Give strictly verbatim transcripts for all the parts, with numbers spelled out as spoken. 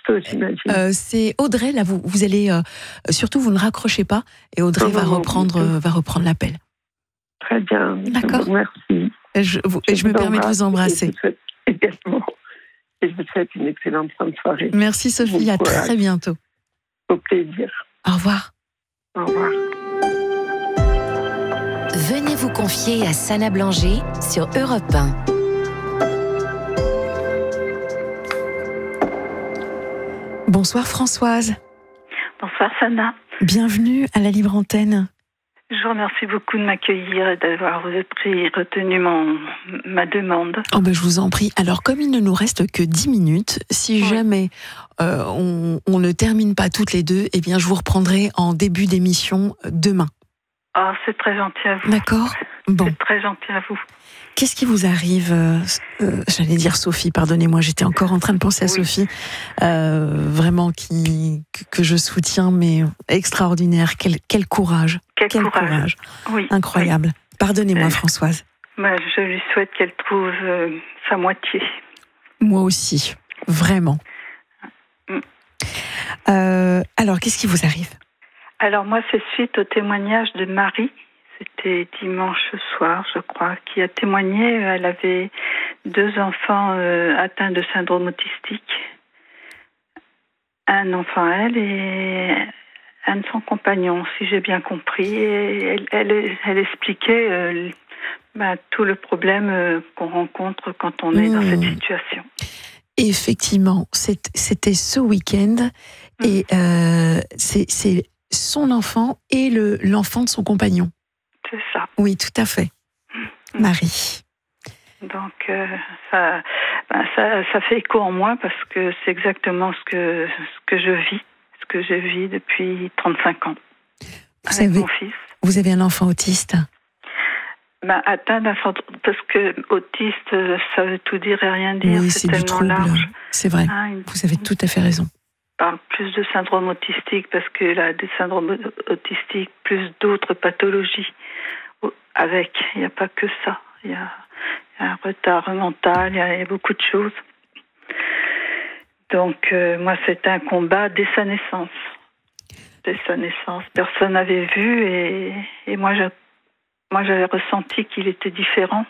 bientôt, j'imagine. Euh, c'est Audrey, là, vous, vous allez... Euh, surtout, vous ne raccrochez pas, et Audrey Non, va, non, reprendre, non. euh, va reprendre l'appel. Très bien. D'accord. Merci. Et je, vous, et je me permets de vous embrasser. Et je vous souhaite également. Et je vous souhaite une excellente fin de soirée. Merci Sophie, Bon à courage. très bientôt. Au plaisir. Au revoir. Au revoir. Venez vous confier à Sana Blanger sur Europe un. Bonsoir Françoise. Bonsoir Sana. Bienvenue à la Libre Antenne. Je vous remercie beaucoup de m'accueillir et d'avoir pris, retenu mon, ma demande. Oh ben je vous en prie. Alors comme il ne nous reste que dix minutes, si oui. jamais euh, on, on ne termine pas toutes les deux, eh bien je vous reprendrai en début d'émission demain. Ah, c'est très gentil à vous. D'accord. Bon. C'est très gentil à vous. Qu'est-ce qui vous arrive euh, euh, J'allais dire Sophie, pardonnez-moi, j'étais encore en train de penser à oui. Sophie, euh, vraiment qui que, que je soutiens, mais extraordinaire. Quel, quel courage, quel, quel courage, courage. Oui. Incroyable. Oui. Pardonnez-moi, euh, Françoise. Bah, je lui souhaite qu'elle trouve euh, sa moitié. Moi aussi, vraiment. Mm. Euh, alors, qu'est-ce qui vous arrive? Alors moi, c'est suite au témoignage de Marie. C'était dimanche soir, je crois, qui a témoigné. Elle avait deux enfants euh, atteints de syndrome autistique. Un enfant, elle, et un de son compagnon, si j'ai bien compris. Et elle, elle, elle expliquait euh, bah, tout le problème euh, qu'on rencontre quand on est mmh. dans cette situation. Effectivement, c'était ce week-end. Mmh. Et euh, c'est son enfant et le, l'enfant de son compagnon. C'est ça. Oui, tout à fait. Mmh. Marie. Donc, euh, ça, ben ça, ça fait écho en moi parce que c'est exactement ce que, ce que je vis, ce que je vis depuis trente-cinq ans. Vous avec avez, mon fils. Vous avez un enfant autiste? Ben, atteint d'un centre, parce que autiste, ça veut tout dire et rien dire. Oui, c'est du trouble. C'est vrai. Ah, une, vous avez tout à fait raison. On parle plus de syndrome autistique parce qu'il a des syndromes autistiques, plus d'autres pathologies avec. Il n'y a pas que ça. Il y a, il y a un retard mental, il y a, il y a beaucoup de choses. Donc, euh, moi, c'était un combat dès sa naissance. Dès sa naissance. Personne n'avait vu et, et moi, je, moi, j'avais ressenti qu'il était différent.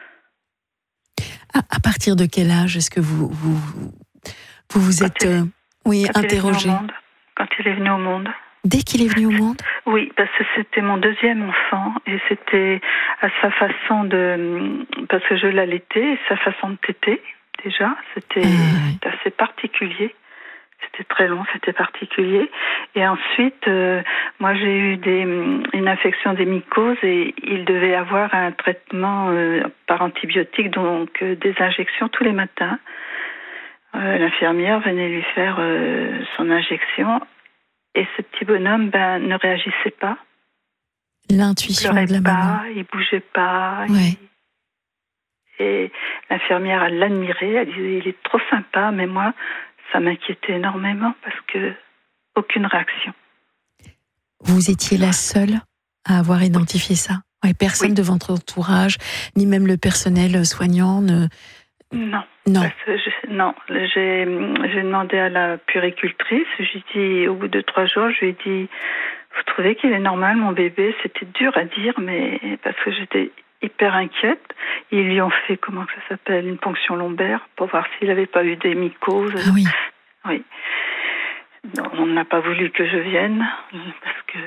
À, à partir de quel âge est-ce que vous vous, vous, vous êtes... Euh... Oui, quand interrogé. Il monde, quand il est venu au monde. Dès qu'il est venu au monde? Oui, parce que c'était mon deuxième enfant et c'était à sa façon de... Parce que je l'allaitais, sa façon de téter, déjà, c'était ah, assez particulier. C'était très long, c'était particulier. Et ensuite, euh, moi j'ai eu des, une infection des mycoses et il devait avoir un traitement euh, par antibiotiques, donc euh, des injections tous les matins. Euh, l'infirmière venait lui faire euh, son injection et ce petit bonhomme ben, ne réagissait pas. L'intuition de la pas, maman. Il bougeait pas. Ouais. Il... Et l'infirmière, elle l'admirait, elle disait il est trop sympa, mais moi, ça m'inquiétait énormément parce que aucune réaction. Vous étiez la seule à avoir identifié ça? Ouais, personne oui. de votre entourage, ni même le personnel soignant ne... Non. Non. Parce que je, non. J'ai, j'ai demandé à la puéricultrice. Je lui ai dit, au bout de trois jours, je lui ai dit, vous trouvez qu'il est normal, mon bébé? C'était dur à dire, mais parce que j'étais hyper inquiète. Ils lui ont fait, comment ça s'appelle, une ponction lombaire pour voir s'il n'avait pas eu des mycoses. Ah oui. Oui. Non, on n'a pas voulu que je vienne parce que.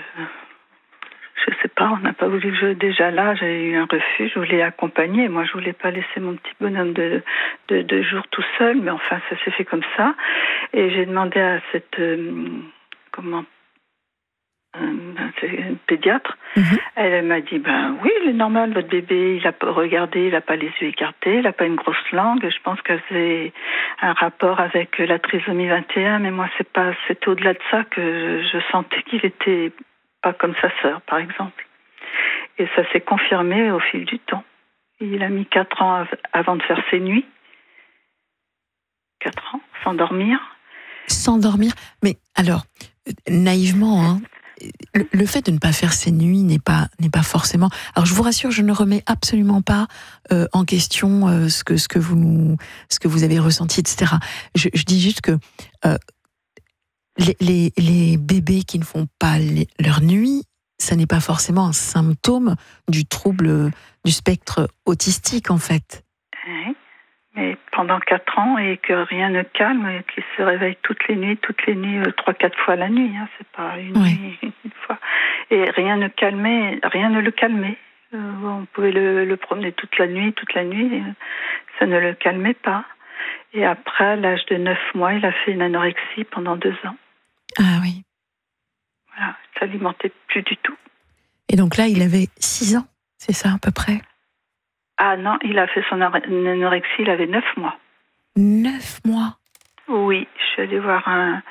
Je sais pas, on n'a pas voulu que je... Déjà là, j'ai eu un refus, je voulais accompagner. Moi, je voulais pas laisser mon petit bonhomme de, de, de jour tout seul, mais enfin, ça s'est fait comme ça. Et j'ai demandé à cette... Euh, comment euh, une pédiatre. Mm-hmm. Elle m'a dit, ben oui, il est normal, votre bébé, il a pas regardé, il n'a pas les yeux écartés, il n'a pas une grosse langue. Je pense qu'elle faisait un rapport avec la trisomie vingt et un, mais moi, c'est pas, c'est au-delà de ça que je sentais qu'il était... pas comme sa sœur, par exemple. Et ça s'est confirmé au fil du temps. Il a mis quatre ans avant de faire ses nuits. Quatre ans, sans dormir. Sans dormir? Mais alors, naïvement, hein, le, le fait de ne pas faire ses nuits n'est pas, n'est pas forcément... Alors, je vous rassure, je ne remets absolument pas euh, en question euh, ce, que, ce, que vous, ce que vous avez ressenti, et cetera. Je, je dis juste que... Euh, les, les, les bébés qui ne font pas les, leur nuit, ça n'est pas forcément un symptôme du trouble du spectre autistique, en fait. Oui, mais pendant quatre ans, et que rien ne calme, et qu'il se réveille toutes les nuits, toutes les nuits, euh, trois, quatre fois la nuit, hein, c'est pas une Oui. nuit, une fois. Et rien ne calmait, rien ne le calmait. Euh, on pouvait le, le promener toute la nuit, toute la nuit, et ça ne le calmait pas. Et après, à l'âge de neuf mois, il a fait une anorexie pendant deux ans. Ah oui. Voilà, il s'alimentait plus du tout. Et donc là, il avait six ans, c'est ça à peu près? Ah non, il a fait son anorexie, il avait neuf mois. Neuf mois? Oui, je suis allée voir un,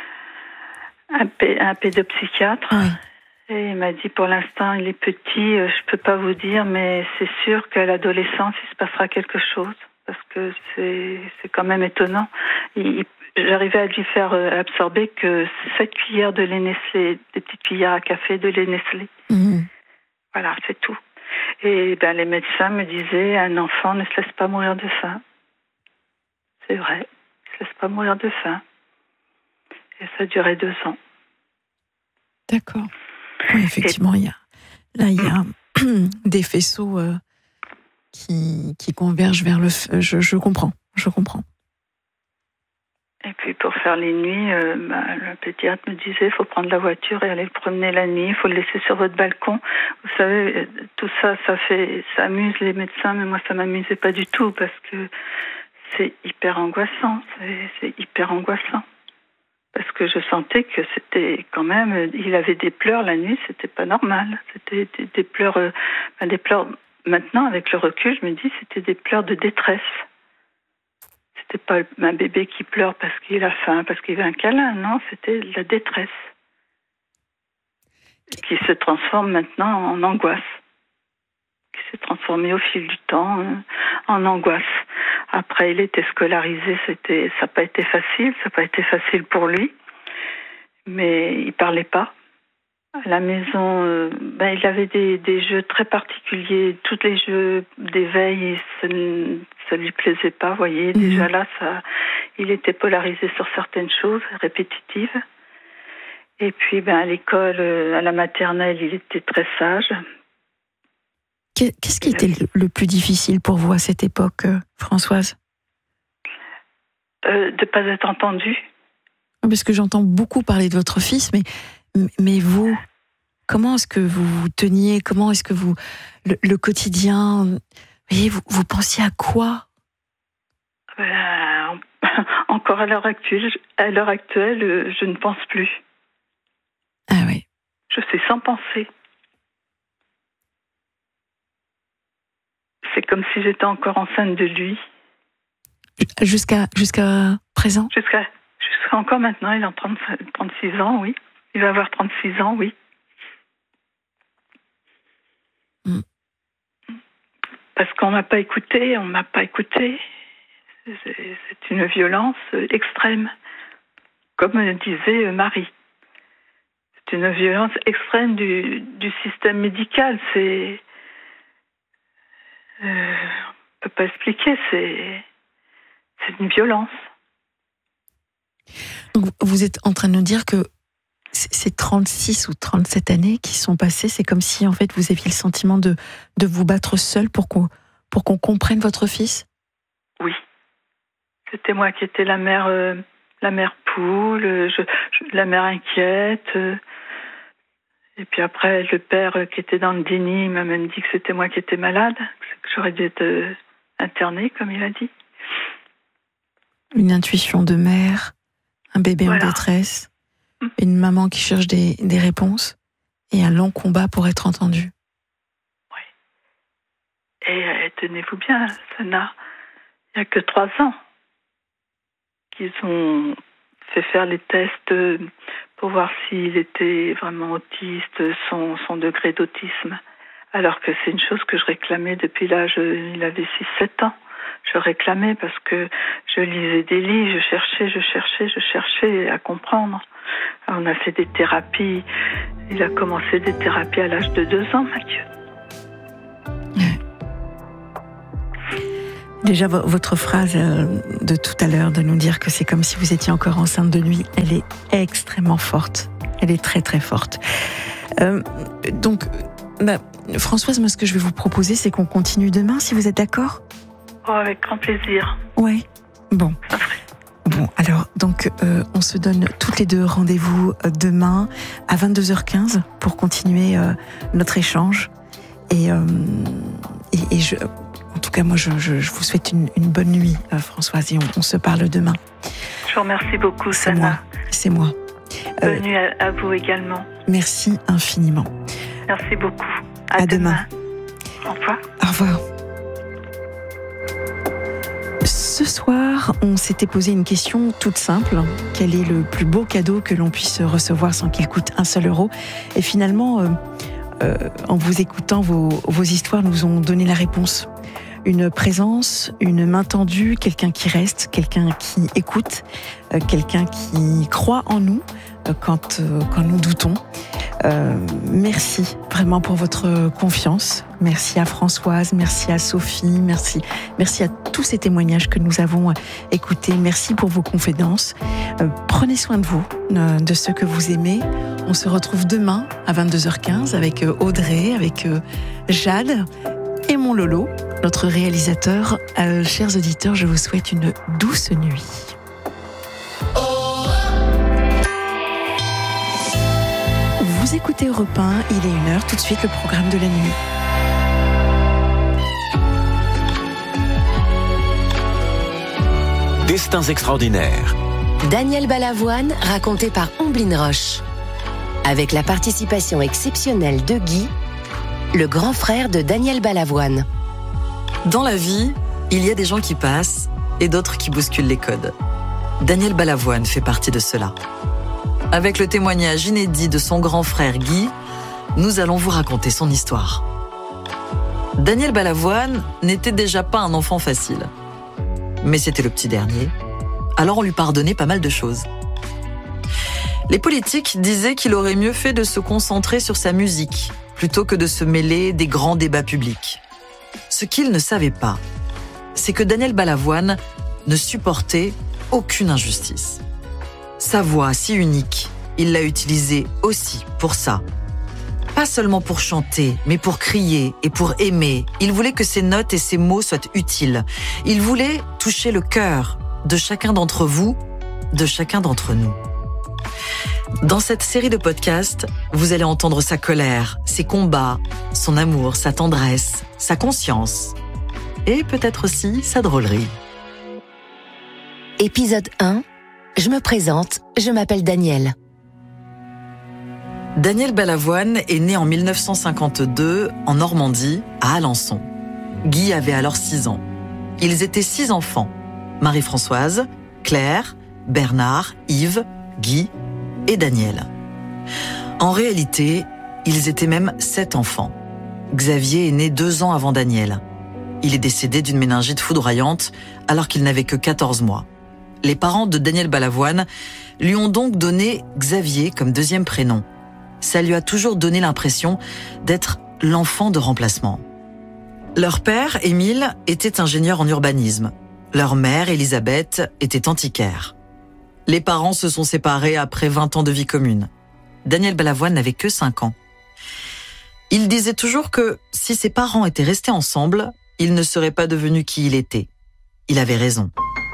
un, pé, un pédopsychiatre. Oui. Et il m'a dit, pour l'instant, il est petit, je ne peux pas vous dire, mais c'est sûr qu'à l'adolescence, il se passera quelque chose. Parce que c'est, c'est quand même étonnant. Il, j'arrivais à lui faire absorber que sept cuillères de lait Nestlé, des petites cuillères à café de lait Nestlé. Mmh. Voilà, c'est tout. Et ben, les médecins me disaient, un enfant ne se laisse pas mourir de faim. C'est vrai, il ne se laisse pas mourir de faim. Et ça a duré deux ans. D'accord. Oui, effectivement, il y a, là, il y a des faisceaux euh, qui, qui convergent vers le feu. Je, je comprends, je comprends. Et puis pour faire les nuits, euh, bah, le pédiatre me disait, il faut prendre la voiture et aller le promener la nuit, il faut le laisser sur votre balcon. Vous savez, tout ça, ça fait, ça amuse les médecins, mais moi ça m'amusait pas du tout parce que c'est hyper angoissant, c'est, c'est hyper angoissant. Parce que je sentais que c'était quand même, il avait des pleurs la nuit, c'était pas normal. C'était des, des pleurs, euh, des pleurs. Maintenant, avec le recul, je me dis, c'était des pleurs de détresse. C'était pas un bébé qui pleure parce qu'il a faim, parce qu'il veut un câlin. Non, c'était de la détresse qui se transforme maintenant en angoisse, qui s'est transformée au fil du temps euh, en angoisse. Après, il était scolarisé, c'était, ça n'a pas été facile, ça n'a pas été facile pour lui, mais il parlait pas. À la maison, euh, ben, il avait des, des jeux très particuliers. Tous les jeux d'éveil, ça ne ça lui plaisait pas. Vous voyez, mmh. Déjà là, ça, il était polarisé sur certaines choses répétitives. Et puis, ben, à l'école, à la maternelle, il était très sage. Qu'est-ce qui était le, le plus difficile pour vous à cette époque, euh, Françoise? euh, De ne pas être entendue. Parce que j'entends beaucoup parler de votre fils, mais, mais vous, comment est-ce que vous vous teniez? Comment est-ce que vous... Le, le quotidien, vous, voyez, vous, vous pensiez à quoi? euh, Encore à l'heure actuelle, à l'heure actuelle, je ne pense plus. Ah oui. Je suis sans pensée. C'est comme si j'étais encore enceinte de lui. Jusqu'à, jusqu'à présent? Jusqu'à, jusqu'à encore maintenant, il a trente, trente-six ans, oui. Il va avoir trente-six ans, oui. Mm. Parce qu'on ne m'a pas écouté, on ne m'a pas écouté. C'est, c'est une violence extrême. Comme disait Marie. C'est une violence extrême du, du système médical. C'est... Euh, on ne peut pas expliquer, c'est, c'est une violence. Donc vous êtes en train de nous dire que ces trente-six ou trente-sept années qui sont passées, c'est comme si en fait vous aviez le sentiment de, de vous battre seul pour qu'on, pour qu'on comprenne votre fils? Oui. C'était moi qui étais la mère, euh, la mère poule, je, je, la mère inquiète. Euh, Et puis après, le père qui était dans le déni m'a même dit que c'était moi qui étais malade, que j'aurais dû être internée, comme il a dit. Une intuition de mère, un bébé voilà. En détresse, une maman qui cherche des, des réponses et un long combat pour être entendue. Oui. Et euh, tenez-vous bien, ça n'a... Il n'y a que trois ans qu'ils ont fait faire les tests pour voir s'il était vraiment autiste, son, son degré d'autisme. Alors que c'est une chose que je réclamais depuis l'âge, il avait six sept ans. Je réclamais parce que je lisais des livres, je cherchais, je cherchais, je cherchais à comprendre. On a fait des thérapies. Il a commencé des thérapies à l'âge de deux ans, Mathieu. Déjà, v- votre phrase euh, de tout à l'heure, de nous dire que c'est comme si vous étiez encore enceinte de nuit, elle est extrêmement forte. Elle est très très forte. Euh, donc, bah, Françoise, moi ce que je vais vous proposer, c'est qu'on continue demain, si vous êtes d'accord ? Oh, avec grand plaisir. Ouais. Bon. Bon, alors, donc, euh, on se donne toutes les deux rendez-vous euh, demain à vingt-deux heures quinze pour continuer euh, notre échange. Et, euh, et, et je, en tout cas, moi, je, je, je vous souhaite une, une bonne nuit, euh, Françoise, et on, on se parle demain. Je vous remercie beaucoup, C'est Sana. moi. C'est moi. Bonne Euh, nuit à, à vous également. merci infiniment. Merci beaucoup. À, À demain. demain. Au revoir. Au revoir. Ce soir, on s'était posé une question toute simple. Quel est le plus beau cadeau que l'on puisse recevoir sans qu'il coûte un seul euro ? Et finalement, euh, euh, en vous écoutant, vos, vos histoires nous ont donné la réponse. Une présence, une main tendue, quelqu'un qui reste, quelqu'un qui écoute, euh, quelqu'un qui croit en nous euh, quand, euh, quand nous doutons. Euh, merci vraiment pour votre confiance. Merci à Françoise, merci à Sophie, merci, merci à tous ces témoignages que nous avons écoutés. Merci pour vos confidences. Euh, prenez soin de vous, euh, de ceux que vous aimez. On se retrouve demain à vingt-deux heures quinze avec euh, Audrey, avec euh, Jade et mon Lolo, notre réalisateur. Euh, chers auditeurs, je vous souhaite une douce nuit. Vous écoutez Europe un, il est une heure, tout de suite le programme de la nuit. Destins extraordinaires. Daniel Balavoine, raconté par Omblin Roche. Avec la participation exceptionnelle de Guy, le grand frère de Daniel Balavoine. Dans la vie, il y a des gens qui passent et d'autres qui bousculent les codes. Daniel Balavoine fait partie de cela. Avec le témoignage inédit de son grand frère Guy, nous allons vous raconter son histoire. Daniel Balavoine n'était déjà pas un enfant facile. Mais c'était le petit dernier, alors on lui pardonnait pas mal de choses. Les politiques disaient qu'il aurait mieux fait de se concentrer sur sa musique, plutôt que de se mêler des grands débats publics. Ce qu'ils ne savaient pas, c'est que Daniel Balavoine ne supportait aucune injustice. Sa voix si unique, il l'a utilisée aussi pour ça. Pas seulement pour chanter, mais pour crier et pour aimer. Il voulait que ses notes et ses mots soient utiles. Il voulait toucher le cœur de chacun d'entre vous, de chacun d'entre nous. Dans cette série de podcasts, vous allez entendre sa colère, ses combats, son amour, sa tendresse, sa conscience et peut-être aussi sa drôlerie. Épisode un. Je me présente, je m'appelle Daniel. Daniel Balavoine est né en mille neuf cent cinquante-deux en Normandie, à Alençon. Guy avait alors six ans. Ils étaient six enfants. Marie-Françoise, Claire, Bernard, Yves, Guy et Daniel. En réalité, ils étaient même sept enfants. Xavier est né deux ans avant Daniel. Il est décédé d'une méningite foudroyante alors qu'il n'avait que quatorze mois. Les parents de Daniel Balavoine lui ont donc donné Xavier comme deuxième prénom. Ça lui a toujours donné l'impression d'être l'enfant de remplacement. Leur père, Émile, était ingénieur en urbanisme. Leur mère, Elisabeth, était antiquaire. Les parents se sont séparés après vingt ans de vie commune. Daniel Balavoine n'avait que cinq ans. Il disait toujours que si ses parents étaient restés ensemble, il ne serait pas devenu qui il était. Il avait raison.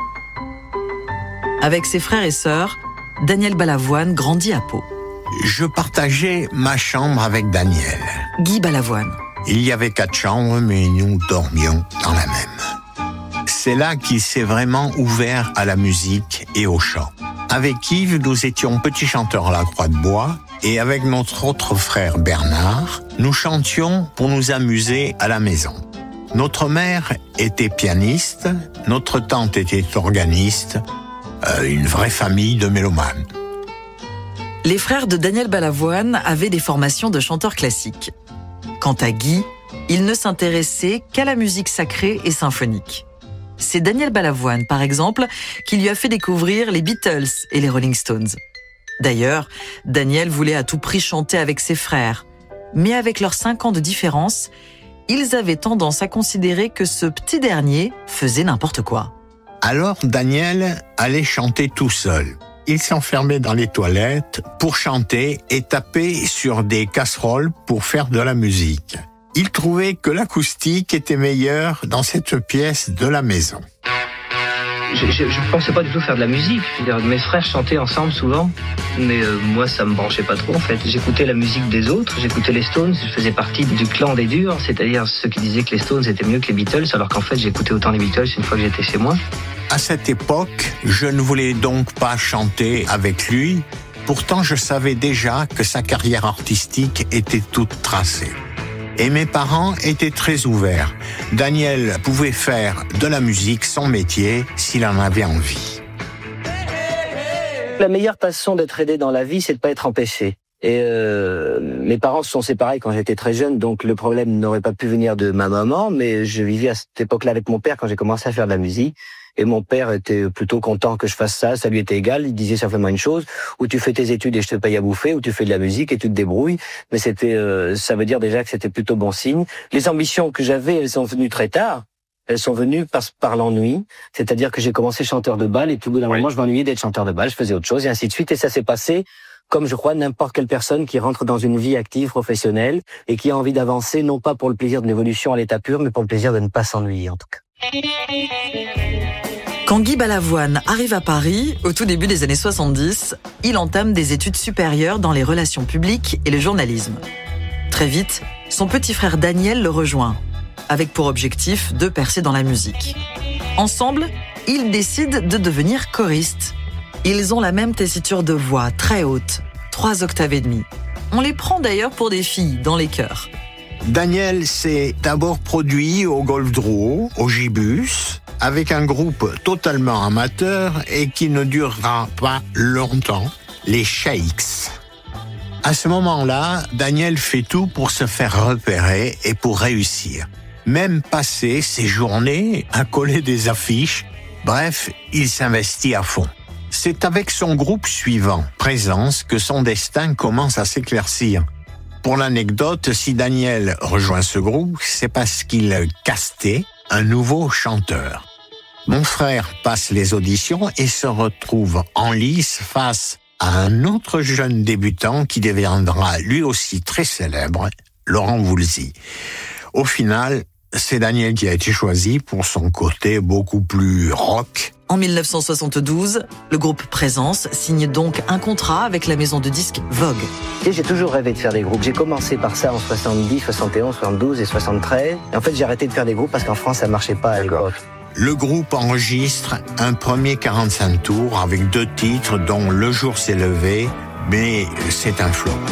Avec ses frères et sœurs, Daniel Balavoine grandit à Pau. Je partageais ma chambre avec Daniel. Guy Balavoine. Il y avait quatre chambres, mais nous dormions dans la même. C'est là qu'il s'est vraiment ouvert à la musique et au chant. Avec Yves, nous étions petits chanteurs à la Croix de Bois, et avec notre autre frère Bernard, nous chantions pour nous amuser à la maison. Notre mère était pianiste, notre tante était organiste, euh, une vraie famille de mélomanes. Les frères de Daniel Balavoine avaient des formations de chanteurs classiques. Quant à Guy, il ne s'intéressait qu'à la musique sacrée et symphonique. C'est Daniel Balavoine, par exemple, qui lui a fait découvrir les Beatles et les Rolling Stones. D'ailleurs, Daniel voulait à tout prix chanter avec ses frères. Mais avec leurs cinq ans de différence, ils avaient tendance à considérer que ce petit dernier faisait n'importe quoi. Alors Daniel allait chanter tout seul. Il s'enfermait dans les toilettes pour chanter et taper sur des casseroles pour faire de la musique. Il trouvait que l'acoustique était meilleure dans cette pièce de la maison. Je ne pensais pas du tout faire de la musique. Je veux dire, mes frères chantaient ensemble souvent, mais euh, moi ça me branchait pas trop en fait. J'écoutais la musique des autres, j'écoutais les Stones, je faisais partie du clan des durs, c'est-à-dire ceux qui disaient que les Stones étaient mieux que les Beatles, alors qu'en fait j'écoutais autant les Beatles une fois que j'étais chez moi. À cette époque, je ne voulais donc pas chanter avec lui, pourtant je savais déjà que sa carrière artistique était toute tracée. Et mes parents étaient très ouverts. Daniel pouvait faire de la musique son métier s'il en avait envie. La meilleure façon d'être aidé dans la vie, c'est de pas être empêché. Et euh, mes parents se sont séparés quand j'étais très jeune, donc le problème n'aurait pas pu venir de ma maman, mais je vivais à cette époque-là avec mon père quand j'ai commencé à faire de la musique. Et mon père était plutôt content que je fasse ça, ça lui était égal, il disait simplement une chose, ou tu fais tes études et je te paye à bouffer, ou tu fais de la musique et tu te débrouilles, mais c'était, euh, ça veut dire déjà que c'était plutôt bon signe. Les ambitions que j'avais, elles sont venues très tard, elles sont venues par, par l'ennui, c'est-à-dire que j'ai commencé chanteur de bal et tout au bout d'un moment je m'ennuyais d'être chanteur de bal, je faisais autre chose et ainsi de suite, et ça s'est passé comme je crois n'importe quelle personne qui rentre dans une vie active, professionnelle, et qui a envie d'avancer, non pas pour le plaisir de l'évolution à l'état pur, mais pour le plaisir de ne pas s'ennuyer en tout cas. Quand Guy Balavoine arrive à Paris, au tout début des années soixante-dix, il entame des études supérieures dans les relations publiques et le journalisme. Très vite, son petit frère Daniel le rejoint, avec pour objectif de percer dans la musique. Ensemble, ils décident de devenir choristes. Ils ont la même tessiture de voix, très haute, trois octaves et demie. On les prend d'ailleurs pour des filles dans les chœurs. Daniel s'est d'abord produit au Golf Drouot, au Gibus, avec un groupe totalement amateur et qui ne durera pas longtemps, les Shakes. À ce moment-là, Daniel fait tout pour se faire repérer et pour réussir. Même passer ses journées à coller des affiches. Bref, il s'investit à fond. C'est avec son groupe suivant, Présence, que son destin commence à s'éclaircir. Pour l'anecdote, si Daniel rejoint ce groupe, c'est parce qu'il castait un nouveau chanteur. Mon frère passe les auditions et se retrouve en lice face à un autre jeune débutant qui deviendra lui aussi très célèbre, Laurent Voulzy. Au final, c'est Daniel qui a été choisi pour son côté beaucoup plus rock. En mille neuf cent soixante-douze, le groupe Présence signe donc un contrat avec la maison de disques Vogue. J'ai toujours rêvé de faire des groupes. J'ai commencé par ça en soixante-dix, soixante et onze, soixante-douze et soixante-treize. Et en fait, j'ai arrêté de faire des groupes parce qu'en France, ça marchait pas à l'époque. Le groupe enregistre un premier quarante-cinq tours avec deux titres dont Le jour s'est levé, mais c'est un flop.